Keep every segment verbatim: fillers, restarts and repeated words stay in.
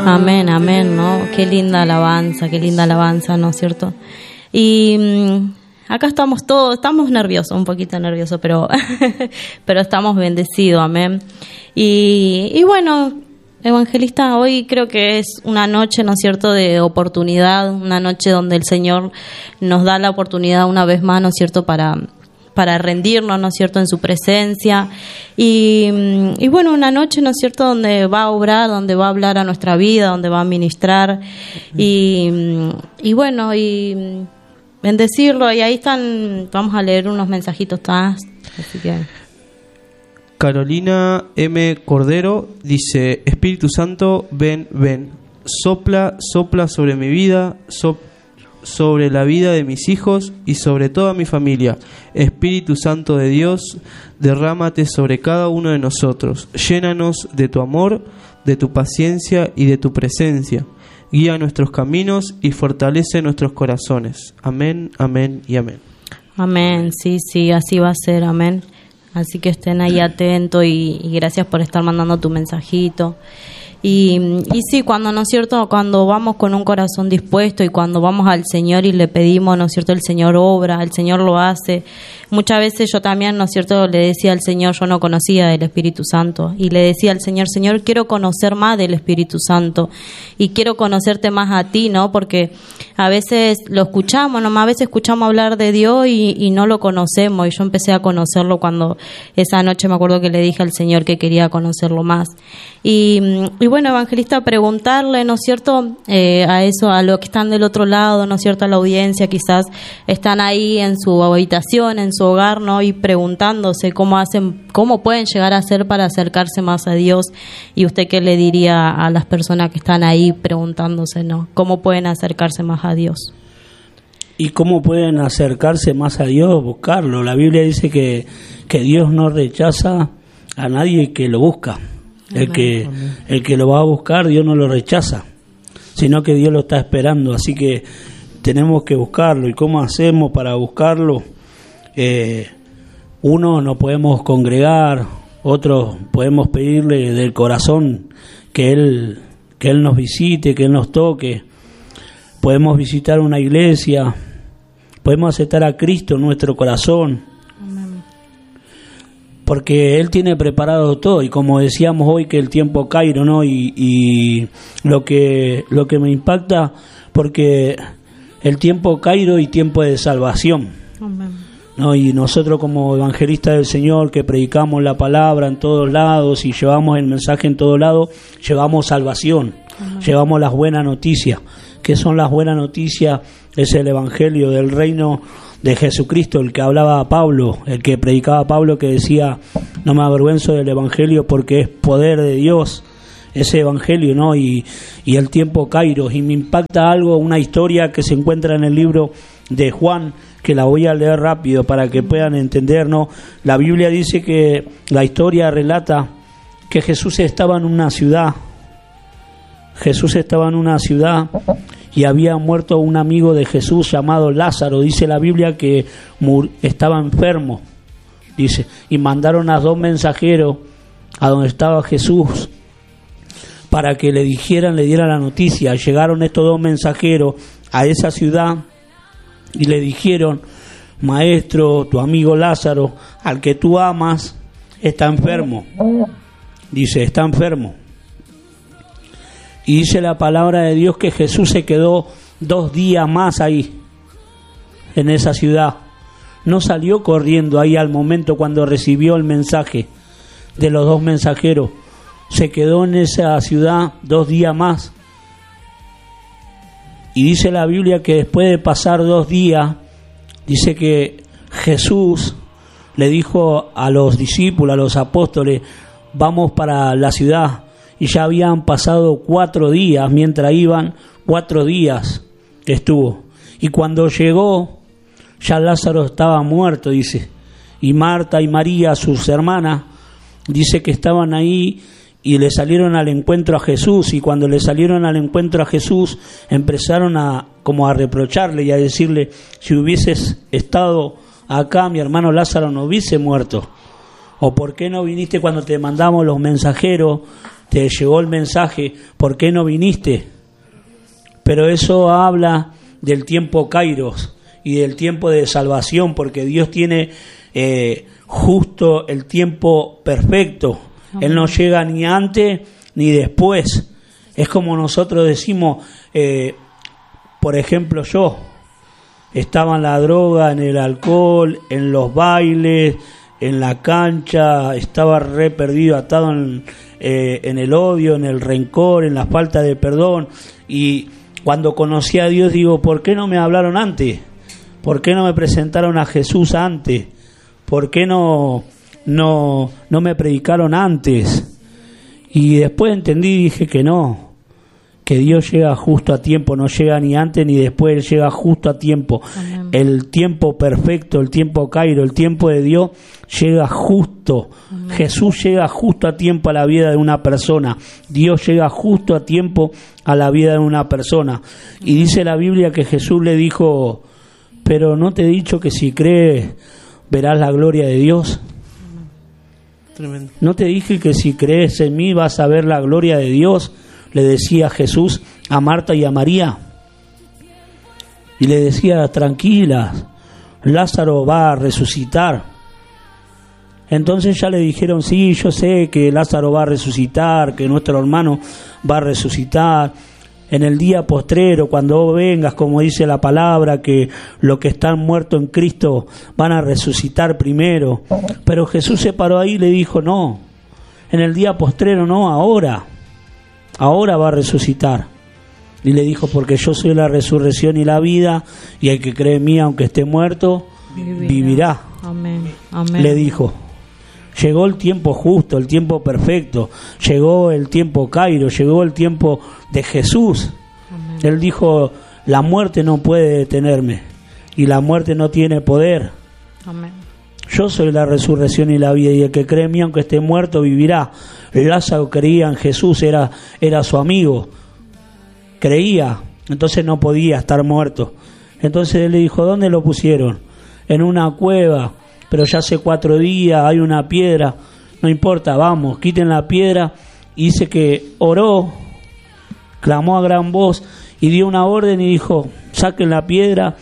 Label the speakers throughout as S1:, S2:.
S1: Amén, amén, ¿no? Qué linda alabanza, qué linda alabanza, ¿no es cierto? Y mmm, acá estamos todos, estamos nerviosos, un poquito nerviosos, pero, pero estamos bendecidos, amén. Y, y bueno, evangelista, hoy creo que es una noche, ¿no es cierto?, de oportunidad, una noche donde el Señor nos da la oportunidad una vez más, ¿no es cierto?, para... para rendirnos, ¿no es cierto?, en su presencia. Y, y bueno, una noche, ¿no es cierto?, donde va a obrar, donde va a hablar a nuestra vida, donde va a ministrar. Y, y bueno, y bendecirlo. Y ahí están, vamos a leer unos mensajitos más. Así que...
S2: Carolina M. Cordero dice: Espíritu Santo, ven, ven. Sopla, sopla sobre mi vida, sopla sobre la vida de mis hijos y sobre toda mi familia. Espíritu Santo de Dios, derrámate sobre cada uno de nosotros. Llénanos de tu amor, de tu paciencia y de tu presencia. Guía nuestros caminos y fortalece nuestros corazones. Amén, amén y amén.
S1: Amén, sí, sí, así va a ser, amén. Así que estén ahí atentos y, y gracias por estar mandando tu mensajito. Y, y sí, cuando, ¿no es cierto?, cuando vamos con un corazón dispuesto y cuando vamos al Señor y le pedimos, ¿no es cierto?, el Señor obra, el Señor lo hace. Muchas veces yo también, ¿no es cierto?, le decía al Señor, yo no conocía del Espíritu Santo, y le decía al Señor, Señor, quiero conocer más del Espíritu Santo y quiero conocerte más a ti, ¿no? Porque a veces lo escuchamos, nomás a veces escuchamos hablar de Dios y, y no lo conocemos, y yo empecé a conocerlo cuando esa noche me acuerdo que le dije al Señor que quería conocerlo más. Y, y bueno, evangelista, preguntarle, ¿no es cierto?, eh, a eso, a los que están del otro lado, ¿no es cierto?, a la audiencia, quizás están ahí en su habitación, en su hogar, ¿no?, y preguntándose cómo hacen, cómo pueden llegar a hacer para acercarse más a Dios. Y usted, ¿qué le diría a las personas que están ahí preguntándose, ¿no?, cómo pueden acercarse más a Dios?
S3: ¿Y cómo pueden acercarse más a Dios? Buscarlo. La Biblia dice que, que Dios no rechaza a nadie que lo busca. El que, el que lo va a buscar, Dios no lo rechaza, sino que Dios lo está esperando. Así que tenemos que buscarlo. ¿Y cómo hacemos para buscarlo? Eh, uno, no podemos congregar, otros podemos pedirle del corazón que Él, que Él nos visite, que Él nos toque. Podemos visitar una iglesia, podemos aceptar a Cristo en nuestro corazón. Porque Él tiene preparado todo, y como decíamos hoy que el tiempo Cairo, ¿no? Y, y lo que lo que me impacta, porque el tiempo Cairo y tiempo de salvación, Amén. ¿No? Y nosotros como evangelistas del Señor, que predicamos la palabra en todos lados y llevamos el mensaje en todos lados, llevamos salvación, Amén. Llevamos las buenas noticias. ¿Qué son las buenas noticias? Es el evangelio del reino de Jesucristo, el que hablaba Pablo, el que predicaba Pablo, que decía: no me avergüenzo del evangelio porque es poder de Dios, ese evangelio, ¿no? Y, y el tiempo Kairos. Y me impacta algo, una historia que se encuentra en el libro de Juan, que la voy a leer rápido para que puedan entender, ¿no? La Biblia dice que la historia relata que Jesús estaba en una ciudad, Jesús estaba en una ciudad y había muerto un amigo de Jesús llamado Lázaro. Dice la Biblia que mur- estaba enfermo, dice, y mandaron a dos mensajeros a donde estaba Jesús para que le dijeran, le dieran la noticia. Llegaron estos dos mensajeros a esa ciudad y le dijeron: maestro, tu amigo Lázaro, al que tú amas, está enfermo. Dice, está enfermo. Y dice la palabra de Dios que Jesús se quedó dos días más ahí, en esa ciudad. No salió corriendo ahí al momento cuando recibió el mensaje de los dos mensajeros. Se quedó en esa ciudad dos días más. Y dice la Biblia que después de pasar dos días, dice que Jesús le dijo a los discípulos, a los apóstoles: vamos para la ciudad. Y ya habían pasado cuatro días, mientras iban, cuatro días estuvo. Y cuando llegó, ya Lázaro estaba muerto, dice. Y Marta y María, sus hermanas, dice que estaban ahí y le salieron al encuentro a Jesús. Y cuando le salieron al encuentro a Jesús, empezaron a como a reprocharle y a decirle: si hubieses estado acá, mi hermano Lázaro no hubiese muerto. ¿O por qué no viniste cuando te mandamos los mensajeros te llegó el mensaje, ¿por qué no viniste? Pero eso habla del tiempo Kairos y del tiempo de salvación, porque Dios tiene eh, justo el tiempo perfecto. Él no llega ni antes ni después. Es como nosotros decimos, eh, por ejemplo, yo estaba en la droga, en el alcohol, en los bailes, en la cancha, estaba re perdido, atado en, eh, en el odio, en el rencor, en la falta de perdón. Y cuando conocí a Dios digo, ¿por qué no me hablaron antes? ¿Por qué no me presentaron a Jesús antes? ¿Por qué no, no, no me predicaron antes? Y después entendí y dije que no, que Dios llega justo a tiempo, no llega ni antes ni después, Él llega justo a tiempo. Amén. El tiempo perfecto, el tiempo Cairo, el tiempo de Dios llega justo. Amén. Jesús llega justo a tiempo a la vida de una persona. Dios llega justo a tiempo a la vida de una persona. Y dice la Biblia que Jesús le dijo, pero ¿no te he dicho que si crees verás la gloria de Dios?
S2: Tremendo.
S3: ¿No te dije que si crees en mí vas a ver la gloria de Dios? Le decía Jesús a Marta y a María. Y le decía, tranquilas, Lázaro va a resucitar. Entonces ya le dijeron, sí, yo sé que Lázaro va a resucitar, que nuestro hermano va a resucitar. En el día postrero, cuando vos vengas, como dice la palabra, que los que están muertos en Cristo van a resucitar primero. Pero Jesús se paró ahí y le dijo, no, en el día postrero no, ahora. Ahora va a resucitar. Y le dijo, porque yo soy la resurrección y la vida, y el que cree en mí, aunque esté muerto, vivirá. vivirá. Amén. Amén. Le dijo. Llegó el tiempo justo, el tiempo perfecto, llegó el tiempo Cairo, llegó el tiempo de Jesús. Amén. Él dijo, la muerte no puede detenerme y la muerte no tiene poder. Amén. Yo soy la resurrección y la vida, y el que cree en mí, aunque esté muerto, vivirá. Lázaro creía en Jesús, era, era su amigo, creía, entonces no podía estar muerto. Entonces él le dijo, ¿dónde lo pusieron? En una cueva. Pero ya hace cuatro días hay una piedra, no importa, vamos, quiten la piedra. Y dice que oró, clamó a gran voz y dio una orden y dijo, saquen la piedra.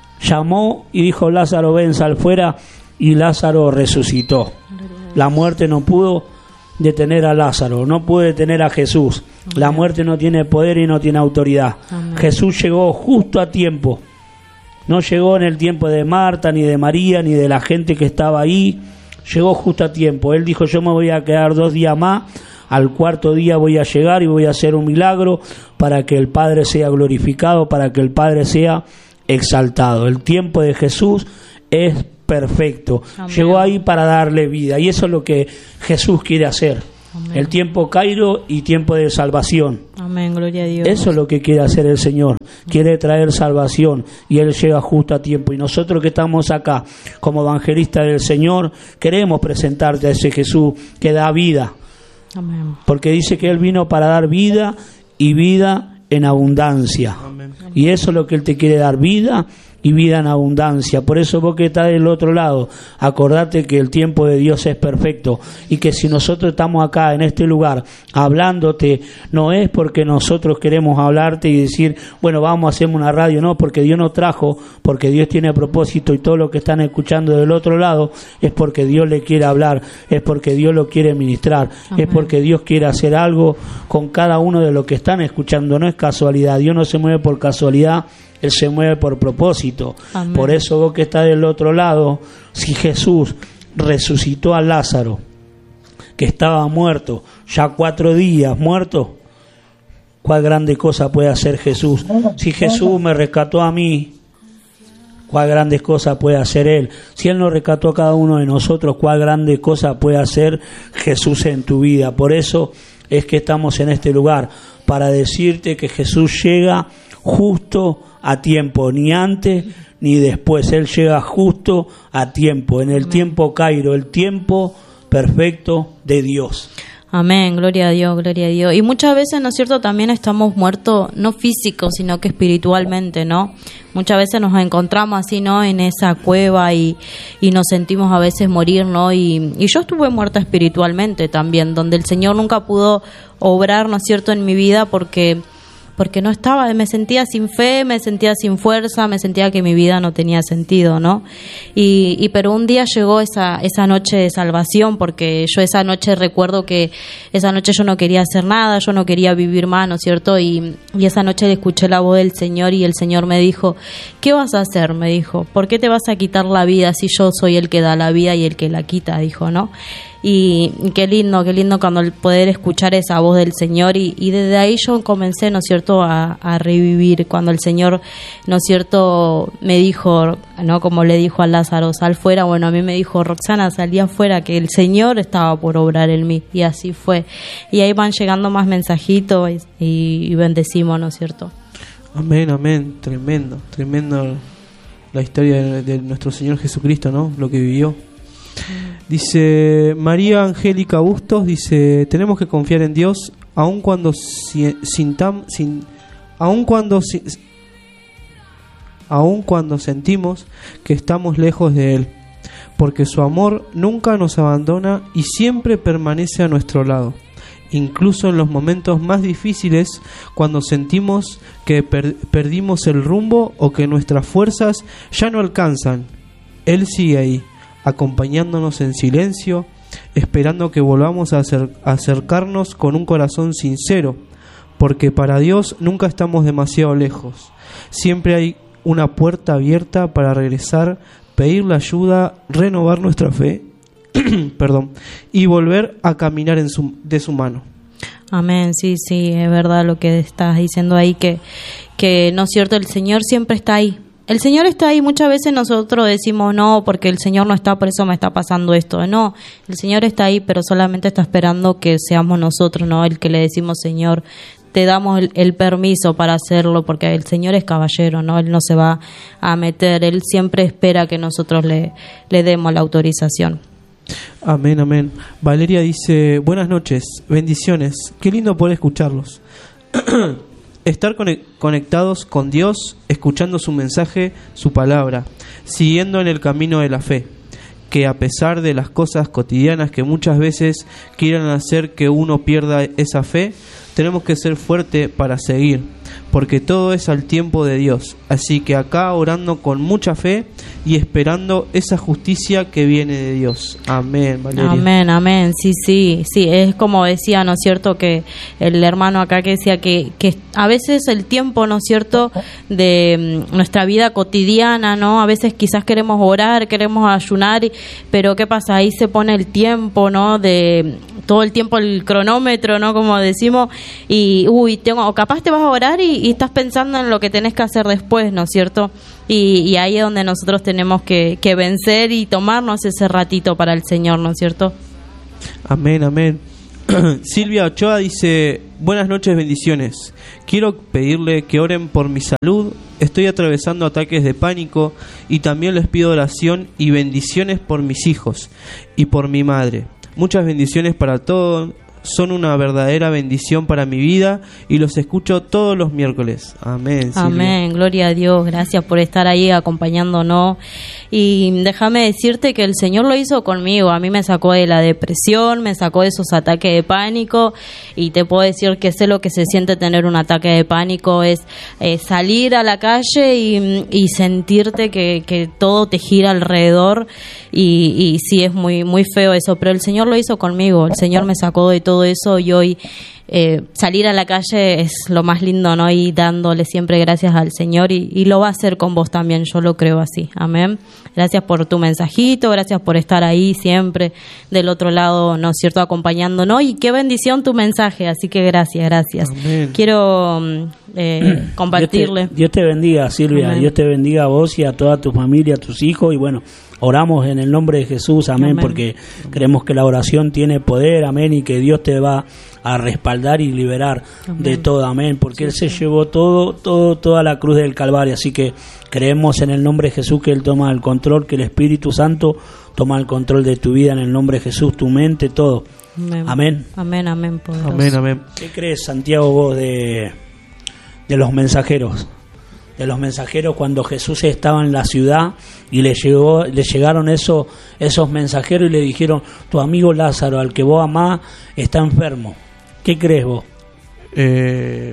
S3: Llamó y dijo, Lázaro, ven, sal fuera, y Lázaro resucitó. La muerte no pudo detener a Lázaro, no pudo detener a Jesús. La muerte no tiene poder y no tiene autoridad. Amén. Jesús llegó justo a tiempo. No llegó en el tiempo de Marta, ni de María, ni de la gente que estaba ahí. Llegó justo a tiempo. Él dijo, yo me voy a quedar dos días más. Al cuarto día voy a llegar y voy a hacer un milagro para que el Padre sea glorificado, para que el Padre sea exaltado. El tiempo de Jesús es perfecto. Amén. Llegó ahí para darle vida. Y eso es lo que Jesús quiere hacer. Amén. El tiempo Cairo y tiempo de salvación. Amén, gloria a Dios. Eso es lo que quiere hacer el Señor. Quiere traer salvación y Él llega justo a tiempo. Y nosotros que estamos acá como evangelistas del Señor, queremos presentarte a ese Jesús que da vida. Amén. Porque dice que Él vino para dar vida y vida en abundancia. Amén. Y eso es lo que Él te quiere dar, vida y vida en abundancia. Por eso vos que estás del otro lado, acordate que el tiempo de Dios es perfecto y que si nosotros estamos acá en este lugar hablándote, no es porque nosotros queremos hablarte y decir, bueno, vamos a hacer una radio, no, porque Dios nos trajo, porque Dios tiene propósito, y todo lo que están escuchando del otro lado es porque Dios le quiere hablar, es porque Dios lo quiere ministrar. Amén. Es porque Dios quiere hacer algo con cada uno de los que están escuchando. No es casualidad, Dios no se mueve por casualidad, Él se mueve por propósito. Amén. Por eso vos que estás del otro lado, si Jesús resucitó a Lázaro, que estaba muerto, ya cuatro días muerto, ¿cuál grande cosa puede hacer Jesús? Si Jesús me rescató a mí, ¿cuál grandes cosas puede hacer Él? Si Él nos rescató a cada uno de nosotros, ¿cuál grande cosa puede hacer Jesús en tu vida? Por eso es que estamos en este lugar, para decirte que Jesús llega justo a tiempo, ni antes ni después. Él llega justo a tiempo, en el Amén. Tiempo Cairo, el tiempo perfecto de Dios.
S1: Amén, gloria a Dios, gloria a Dios. Y muchas veces, ¿no es cierto?, también estamos muertos, no físicos, sino que espiritualmente, ¿no? Muchas veces nos encontramos así, ¿no?, en esa cueva y, y nos sentimos a veces morir, ¿no? Y, y yo estuve muerta espiritualmente también, donde el Señor nunca pudo obrar, ¿no es cierto?, en mi vida porque... porque no estaba, me sentía sin fe, me sentía sin fuerza, me sentía que mi vida no tenía sentido, ¿no? Y, y pero un día llegó esa esa noche de salvación, porque yo esa noche recuerdo que esa noche yo no quería hacer nada, yo no quería vivir más, ¿no es cierto? Y, y esa noche le escuché la voz del Señor y el Señor me dijo, ¿qué vas a hacer?, me dijo, ¿por qué te vas a quitar la vida si yo soy el que da la vida y el que la quita?, dijo, ¿no? Y, y qué lindo, qué lindo cuando el poder escuchar esa voz del Señor y, y desde ahí yo comencé, ¿no es cierto?, a, a revivir cuando el Señor, ¿no es cierto?, me dijo, ¿no?, como le dijo a Lázaro, sal fuera, bueno, a mí me dijo, Roxana, salí afuera, que el Señor estaba por obrar en mí, y así fue. Y ahí van llegando más mensajitos y, y bendecimos, ¿no es cierto?
S2: Amén, amén, tremendo, tremendo la historia de, de nuestro Señor Jesucristo, ¿no?, lo que vivió. Dice María Angélica Bustos, dice, tenemos que confiar en Dios aun cuando si, sintam, sin, aun cuando si, aun cuando sentimos que estamos lejos de Él, porque su amor nunca nos abandona y siempre permanece a nuestro lado, incluso en los momentos más difíciles, cuando sentimos que per, perdimos el rumbo o que nuestras fuerzas ya no alcanzan. Él sigue ahí, acompañándonos en silencio, esperando que volvamos a, acer- a acercarnos con un corazón sincero, porque para Dios nunca estamos demasiado lejos. Siempre hay una puerta abierta para regresar, pedirle ayuda, renovar nuestra fe, perdón, y volver a caminar en su, de su mano.
S1: Amén, sí, sí, es verdad lo que estás diciendo ahí, que, que no es cierto, el Señor siempre está ahí. El Señor está ahí. Muchas veces nosotros decimos no, porque el Señor no está, por eso me está pasando esto. No, el Señor está ahí, pero solamente está esperando que seamos nosotros, ¿no?, el que le decimos, Señor, te damos el, el permiso para hacerlo, porque el Señor es caballero, ¿no? Él no se va a meter, Él siempre espera que nosotros le, le demos la autorización.
S2: Amén, amén. Valeria dice, buenas noches, bendiciones, qué lindo poder escucharlos. Estar conectados con Dios, escuchando su mensaje, su palabra, siguiendo en el camino de la fe, que a pesar de las cosas cotidianas que muchas veces quieran hacer que uno pierda esa fe, tenemos que ser fuertes para seguir, porque todo es al tiempo de Dios. Así que acá orando con mucha fe y esperando esa justicia que viene de Dios. Amén, Valeria.
S1: Amén, amén, sí, sí, sí, es como decía, ¿no es cierto?, que el hermano acá que decía que, que a veces el tiempo, ¿no es cierto?, de nuestra vida cotidiana, ¿no?, a veces quizás queremos orar, queremos ayunar, pero ¿qué pasa? Ahí se pone el tiempo, ¿no?, de todo el tiempo el cronómetro, ¿no?, como decimos, y uy, tengo, o capaz te vas a orar y, y estás pensando en lo que tenés que hacer después, ¿no es cierto? Y, y ahí es donde nosotros tenemos que, que vencer y tomarnos ese ratito para el Señor, ¿no es cierto?
S2: Amén, amén. Silvia Ochoa dice, buenas noches, bendiciones. Quiero pedirle que oren por mi salud. Estoy atravesando ataques de pánico y también les pido oración y bendiciones por mis hijos y por mi madre. Muchas bendiciones para todos. Son una verdadera bendición para mi vida y los escucho todos los miércoles. Amén, Silvia.
S1: Amén, gloria a Dios. Gracias por estar ahí acompañándonos. Y déjame decirte que el Señor lo hizo conmigo. A mí me sacó de la depresión, me sacó de esos ataques de pánico, y te puedo decir que sé lo que se siente tener un ataque de pánico. Es eh, salir a la calle y, y sentirte que, que todo te gira alrededor, y, y sí, es muy, muy feo eso, pero el Señor lo hizo conmigo. El Señor me sacó de todo eso y hoy eh, salir a la calle es lo más lindo, ¿no? Y dándole siempre gracias al Señor, y, y lo va a hacer con vos también, yo lo creo así. Amén. Gracias por tu mensajito, gracias por estar ahí siempre del otro lado, ¿no es cierto?, acompañándonos, y qué bendición tu mensaje, así que gracias, gracias.
S2: Amén.
S1: Quiero eh, compartirle.
S3: Dios te, Dios te bendiga, Silvia.
S1: Amén.
S3: Dios te bendiga a vos y a toda tu familia, a tus hijos. Y bueno, oramos en el nombre de Jesús, amén,
S1: Amén.
S3: porque creemos que la oración tiene poder, amén, y que Dios te va a respaldar y liberar
S1: Amén.
S3: de todo, amén, porque
S1: Sí,
S3: Él se
S1: sí.
S3: llevó todo, todo, toda la cruz del Calvario. Así que creemos en el nombre de Jesús que Él toma el control, que el Espíritu Santo toma el control de tu vida en el nombre de Jesús, tu mente, todo.
S1: Amén.
S3: Amén.
S1: Amén, amén, poderoso.
S2: Amén, amén.
S3: ¿Qué crees, Santiago, vos de, de los mensajeros? De los mensajeros cuando Jesús estaba en la ciudad y le llegó, le llegaron esos, esos mensajeros y le dijeron: tu amigo Lázaro, al que vos amás, está enfermo. ¿Qué crees vos?
S2: Eh,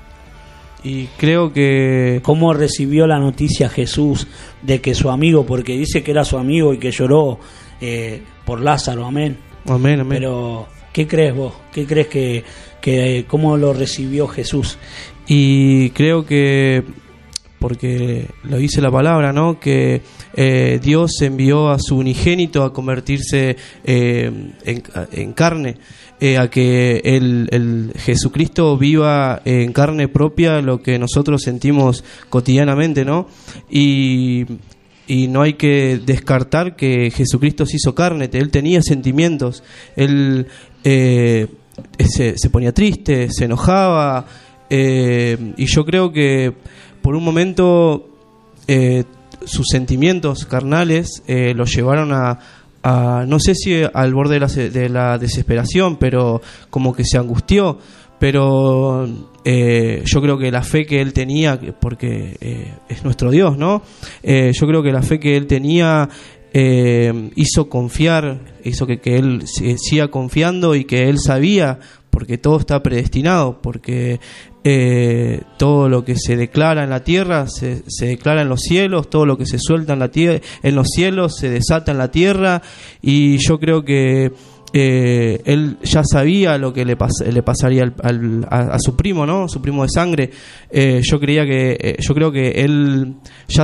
S2: y creo que
S3: ¿Cómo recibió la noticia Jesús de que su amigo, porque dice que era su amigo y que lloró eh, por Lázaro, amén?
S2: amén, amén.
S3: Pero, ¿qué crees vos? ¿Qué crees que, que cómo lo recibió Jesús?
S2: Y creo que, porque lo dice la palabra, ¿no? Que eh, Dios envió a su unigénito a convertirse eh, en, en carne, eh, a que el, el Jesucristo viva en carne propia lo que nosotros sentimos cotidianamente, ¿no? Y Y no hay que descartar que Jesucristo se hizo carne, Él tenía sentimientos, Él eh, se, se ponía triste, se enojaba, eh, y yo creo que por un momento eh, sus sentimientos carnales eh, los llevaron a, a, no sé si al borde de la, de la desesperación, pero como que se angustió. Pero eh, yo creo que la fe que él tenía, porque eh, es nuestro Dios, ¿no? Eh, yo creo que la fe que él tenía eh, hizo confiar, hizo que, que él siga confiando y que él sabía, porque todo está predestinado, porque eh, todo lo que se declara en la tierra se, se declara en los cielos, todo lo que se suelta en la tierra, en los cielos se desata en la tierra, y yo creo que Eh, él ya sabía lo que le, pas le pasaría al, al, a, a su primo, ¿no? Su primo de sangre. Eh, yo creía que, eh, yo creo que él ya